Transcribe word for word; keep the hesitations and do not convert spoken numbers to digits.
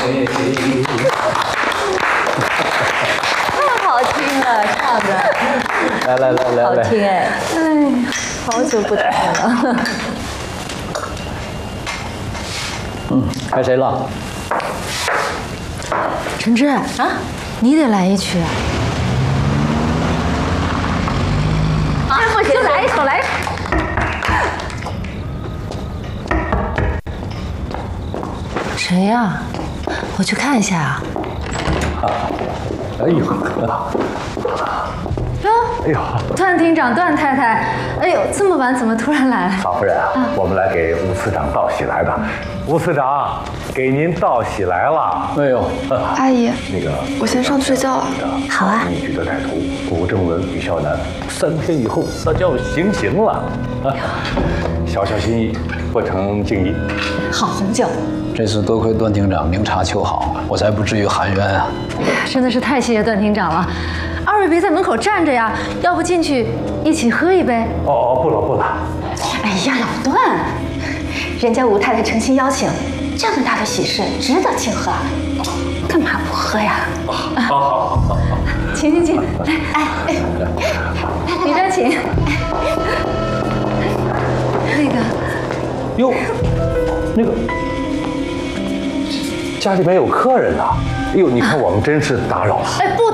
太好听了，唱的。 来来来来来， 好听哎，哎，好久不听了。 嗯，该谁了？ 陈志啊，你得来一曲啊！ 啊，不行，来一首，来一首。 谁呀？我去看一下啊。 哎呦， 哟， 哎呦， 段厅长、段太太，哎呦，这么晚怎么突然来了？ 少夫人啊，我们来给吴司长道喜来的。吴司长，给您道喜来了。 哎呦， 阿姨， 那个， 我先上去睡觉了。 好啊。 一举的歹徒古正文、吕孝南，三天以后那就要行刑了。小小心意，不成敬意。 好红酒。 这次多亏段厅长明察秋毫，我才不至于含冤啊。 真的是太谢谢段厅长了。二位别在门口站着呀，要不进去一起喝一杯？ 哦哦，不了不了。 哎呀，老段，人家吴太太诚心邀请，这么大的喜事值得庆贺，干嘛不喝呀？ 好好好好， 请请请，来，哎哎，里边请。那个， 哟，那个家里面有客人呢。哎呦，你看我们真是打扰了。 哎，不